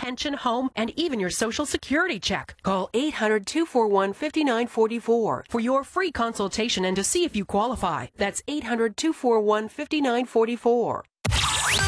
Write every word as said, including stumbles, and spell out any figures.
pension, home, and even your Social Security check. Call eight hundred, two four one, five nine four four for your free consultation and to see if you qualify. That's eight hundred, two four one, five nine four four.